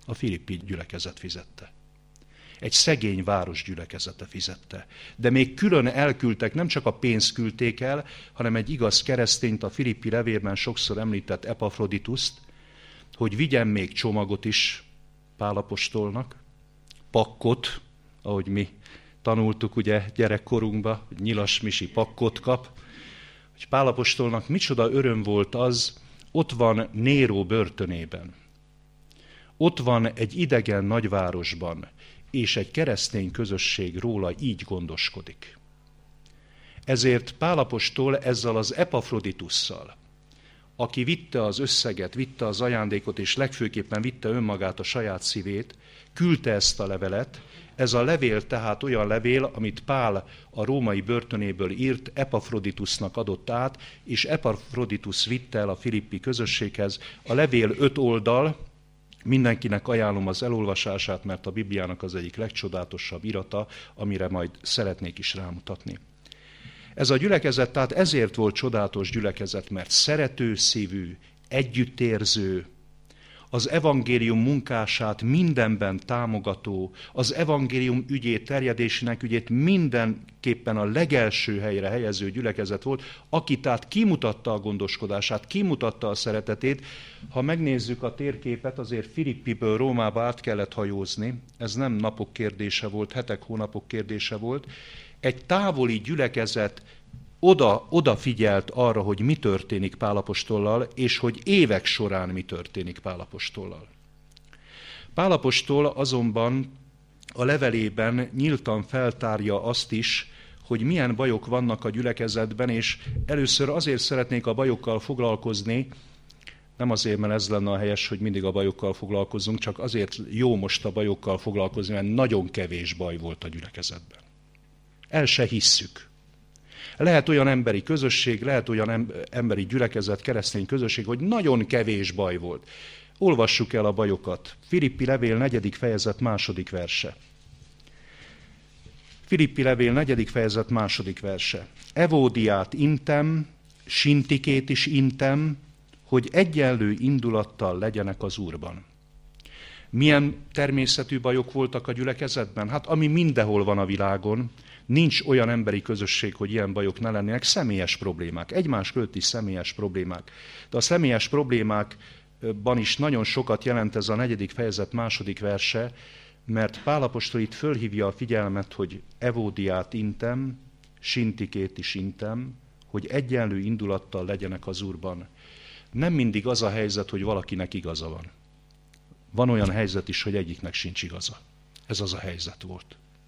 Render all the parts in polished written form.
A filippi gyülekezet fizette. Egy szegény város gyülekezete fizette. De még külön elküldtek, nem csak a pénzt küldték el, hanem egy igaz keresztényt, a filippi levélben sokszor említett Epafrodituszt, hogy vigyen még csomagot is Pál apostolnak, pakkot, ahogy mi tanultuk ugye gyerekkorunkban, hogy Nyilas Misi pakkot kap. Hogy Pál apostolnak micsoda öröm volt az, ott van Néró börtönében. Ott van egy idegen nagyvárosban, és egy keresztény közösség róla így gondoskodik. Ezért Pál apostol ezzel az Epafroditusszal, aki vitte az összeget, vitte az ajándékot, és legfőképpen vitte önmagát, a saját szívét, küldte ezt a levelet. Ez a levél tehát olyan levél, amit Pál a római börtönéből írt, Epafroditusnak adott át, és Epafroditus vitte el a filippi közösséghez. A levél 5 oldal, mindenkinek ajánlom az elolvasását, mert a Bibliának az egyik legcsodálatosabb irata, amire majd szeretnék is rámutatni. Ez a gyülekezet tehát ezért volt csodálatos gyülekezet, mert szerető szívű, együttérző, az evangélium munkását mindenben támogató, az evangélium ügyét, terjedésének ügyét mindenképpen a legelső helyre helyező gyülekezet volt, aki tehát kimutatta a gondoskodását, kimutatta a szeretetét. Ha megnézzük a térképet, azért Filippiből Rómába át kellett hajózni, ez nem napok kérdése volt, hetek, hónapok kérdése volt. Egy távoli gyülekezet odafigyelt arra, hogy mi történik Pál apostollal, és hogy évek során mi történik Pál apostollal. Pál apostol azonban a levelében nyíltan feltárja azt is, hogy milyen bajok vannak a gyülekezetben, és először azért szeretnék a bajokkal foglalkozni, nem azért, mert ez lenne a helyes, hogy mindig a bajokkal foglalkozunk, csak azért jó most a bajokkal foglalkozni, mert nagyon kevés baj volt a gyülekezetben. El se hisszük. Lehet olyan emberi közösség, lehet olyan emberi gyülekezet, keresztény közösség, hogy nagyon kevés baj volt. Olvassuk el a bajokat. Filippi levél 4. fejezet 2. verse. Filippi levél 4. fejezet 2. verse. Evódiát intem, Sintikét is intem, hogy egyenlő indulattal legyenek az Úrban. Milyen természetű bajok voltak a gyülekezetben? Hát ami mindenhol van a világon, nincs olyan emberi közösség, hogy ilyen bajok ne lennének, személyes problémák, egymás között is személyes problémák. De a személyes problémákban is nagyon sokat jelent ez a 4. fejezet 2. verse, mert Pál apostol itt fölhívja a figyelmet, hogy Evódiát intem, Sintikét is intem, hogy egyenlő indulattal legyenek az Úrban. Nem mindig az a helyzet, hogy valakinek igaza van. Van olyan helyzet is, hogy egyiknek sincs igaza. Ez az a helyzet volt.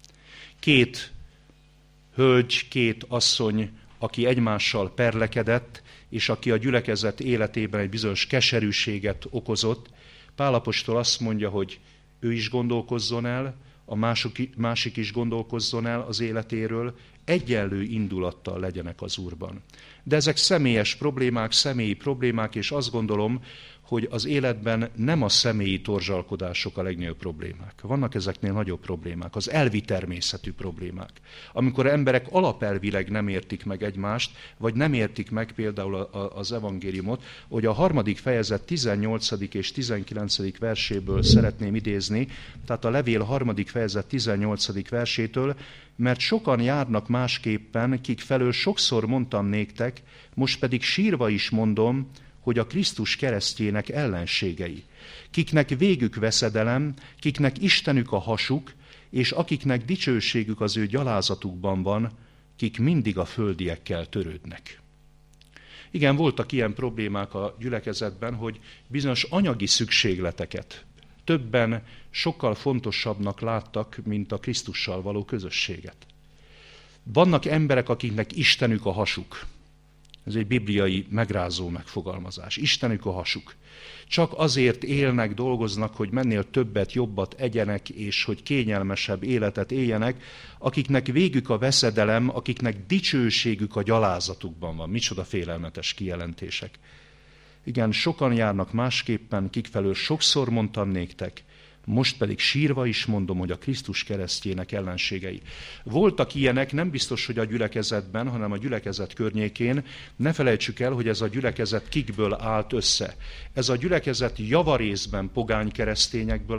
2 hölgy, 2 asszony, aki egymással perlekedett, és aki a gyülekezet életében egy bizonyos keserűséget okozott. Pál apostol azt mondja, hogy ő is gondolkozzon el, a másik is gondolkozzon el az életéről, egyenlő indulattal legyenek az Úrban. De ezek személyes problémák, személyi problémák, és azt gondolom, hogy az életben nem a személyi torzsalkodások a legnagyobb problémák. Vannak ezeknél nagyobb problémák, az elvi természetű problémák. Amikor emberek alapelvileg nem értik meg egymást, vagy nem értik meg például az evangéliumot, hogy a 3. fejezet 18. és 19. verséből szeretném idézni, tehát a levél 3. fejezet 18. versétől, mert sokan járnak másképpen, kik felől sokszor mondtam néktek, most pedig sírva is mondom, hogy a Krisztus keresztjének ellenségei, kiknek végük veszedelem, kiknek Istenük a hasuk, és akiknek dicsőségük az ő gyalázatukban van, kik mindig a földiekkel törődnek. Igen, voltak ilyen problémák a gyülekezetben, hogy bizonyos anyagi szükségleteket többen sokkal fontosabbnak láttak, mint a Krisztussal való közösséget. Vannak emberek, akiknek Istenük a hasuk. Ez egy bibliai megrázó megfogalmazás. Istenük a hasuk. Csak azért élnek, dolgoznak, hogy mennél többet, jobbat egyenek, és hogy kényelmesebb életet éljenek, akiknek végük a veszedelem, akiknek dicsőségük a gyalázatukban van. Micsoda félelmetes kijelentések. Igen, sokan járnak másképpen, kik felől sokszor mondtam néktek, most pedig sírva is mondom, hogy a Krisztus keresztjének ellenségei. Voltak ilyenek, nem biztos, hogy a gyülekezetben, hanem a gyülekezet környékén. Ne felejtsük el, hogy ez a gyülekezet kikből állt össze. Ez a gyülekezet javarészben pogány keresztényekből